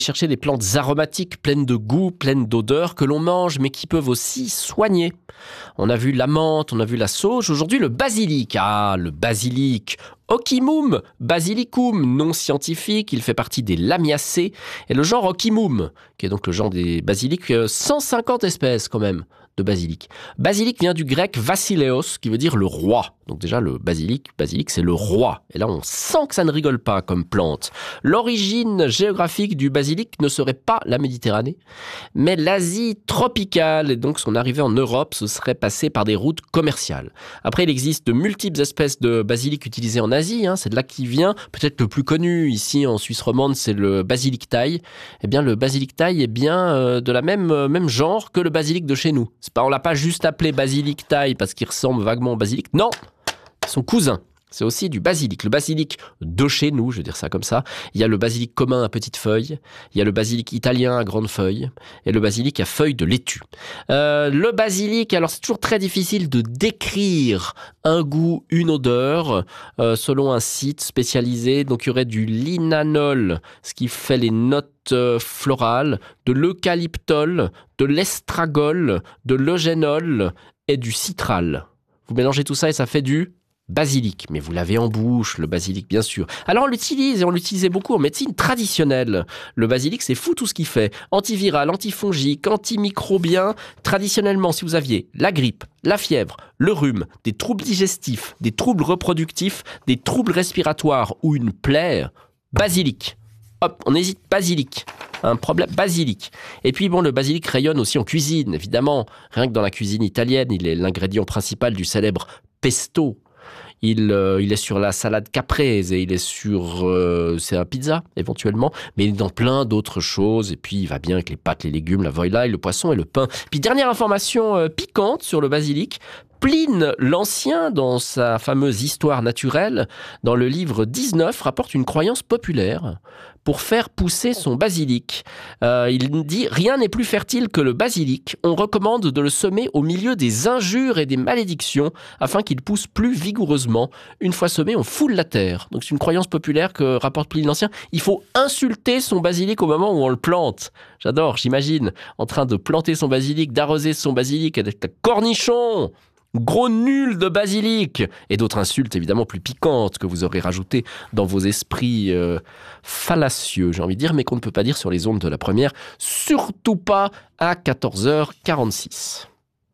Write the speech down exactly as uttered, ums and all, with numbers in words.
Chercher des plantes aromatiques, pleines de goût, pleines d'odeurs, que l'on mange, mais qui peuvent aussi soigner. On a vu la menthe, on a vu la sauge, aujourd'hui le basilic. Ah, le basilic, Ocimum basilicum, nom scientifique, il fait partie des Lamiacées, et le genre Ocimum, qui est donc le genre des basiliques, cent cinquante espèces quand même de basilic. Basilic vient du grec basileos, qui veut dire le roi. Donc déjà, le basilic, basilic, c'est le roi. Et là, on sent que ça ne rigole pas comme plante. L'origine géographique du basilic ne serait pas la Méditerranée, mais l'Asie tropicale. Et donc, son arrivée en Europe, ce serait passé par des routes commerciales. Après, il existe de multiples espèces de basilic utilisées en Asie. Hein, c'est de là qu'il vient. Peut-être le plus connu ici en Suisse romande, c'est le basilic thaï. Eh bien, le basilic thaï est bien euh, de la même, euh, même genre que le basilic de chez nous. C'est pas, on l'a pas juste appelé basilic thaï parce qu'il ressemble vaguement au basilic. Non, son cousin. C'est aussi du basilic. Le basilic de chez nous, je vais dire ça comme ça. Il y a le basilic commun à petites feuilles. Il y a le basilic italien à grandes feuilles. Et le basilic à feuilles de laitue. Euh, le basilic, alors c'est toujours très difficile de décrire un goût, une odeur, euh, selon un site spécialisé. Donc il y aurait du linanol, ce qui fait les notes euh, florales, de l'eucalyptol, de l'estragol, de l'eugénol et du citral. Vous mélangez tout ça et ça fait du basilic, mais vous l'avez en bouche, le basilic, bien sûr. Alors on l'utilise, et on l'utilisait beaucoup en médecine traditionnelle. Le basilic, c'est fou tout ce qu'il fait. Antiviral, antifongique, antimicrobien. Traditionnellement, si vous aviez la grippe, la fièvre, le rhume, des troubles digestifs, des troubles reproductifs, des troubles respiratoires ou une plaie, basilic. Hop, on hésite, basilic. Un problème basilic. Et puis bon, le basilic rayonne aussi en cuisine, évidemment. Rien que dans la cuisine italienne, il est l'ingrédient principal du célèbre pesto. Il, euh, il est sur la salade caprese et il est sur... Euh, c'est un pizza, éventuellement, mais il est dans plein d'autres choses. Et puis, il va bien avec les pâtes, les légumes, la volaille, le poisson et le pain. Puis, dernière information euh, piquante sur le basilic. Pline l'Ancien, dans sa fameuse Histoire naturelle, dans le livre dix-neuf, rapporte une croyance populaire pour faire pousser son basilic. Euh, il dit « Rien n'est plus fertile que le basilic. On recommande de le semer au milieu des injures et des malédictions afin qu'il pousse plus vigoureusement. Une fois semé, on foule la terre. » Donc c'est une croyance populaire que rapporte Pline l'Ancien. Il faut insulter son basilic au moment où on le plante. J'adore, j'imagine, en train de planter son basilic, d'arroser son basilic avec un cornichon. Gros nul de basilic. Et d'autres insultes évidemment plus piquantes que vous aurez rajoutées dans vos esprits euh, fallacieux, j'ai envie de dire, mais qu'on ne peut pas dire sur les ondes de la première, surtout pas à quatorze heures quarante-six.